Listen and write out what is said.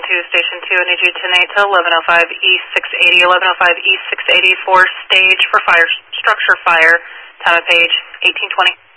Station 2, I need you 10-8 to 1105 East 680, 1105 East 680 for stage for fire, structure fire, time of page 1820.